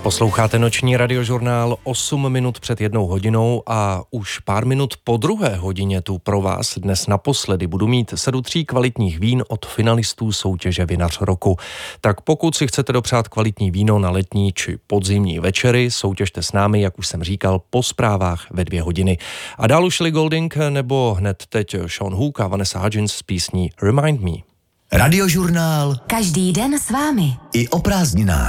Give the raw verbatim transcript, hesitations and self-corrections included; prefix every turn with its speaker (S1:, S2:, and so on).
S1: Posloucháte noční radiožurnál osm minut před jednou hodinou a už pár minut po druhé hodině tu pro vás dnes naposledy budu mít sadu tří kvalitních vín od finalistů soutěže Vinař roku. Tak pokud si chcete dopřát kvalitní víno na letní či podzimní večery, soutěžte s námi, jak už jsem říkal, po zprávách ve dvě hodiny. A dál už Shelley Golding nebo hned teď Sean Hook a Vanessa Hudgens s písní Remind Me.
S2: Radiožurnál
S3: Každý den s vámi.
S2: i o prázdninách.